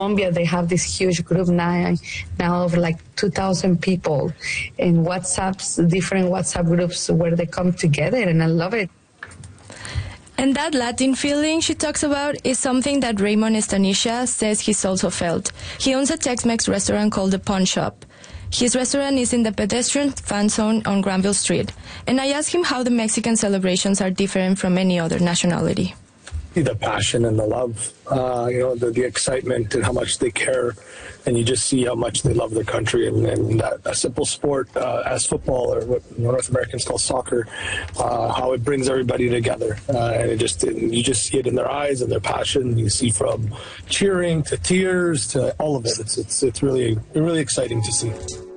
Colombia, they have this huge group now of like 2,000 people in different WhatsApp groups where they come together, and I love it. And that Latin feeling she talks about is something that Raymond Estanisha says he's also felt. He owns a Tex-Mex restaurant called The Pawn Shop. His restaurant is in the pedestrian fan zone on Granville Street. And I asked him how the Mexican celebrations are different from any other nationality. The passion and the love, the excitement and how much they care, and you just see how much they love their country, and that a simple sport as football, or what North Americans call soccer, how it brings everybody together, and you just see it in their eyes and their passion. You see from cheering to tears to all of it. It's really exciting to see.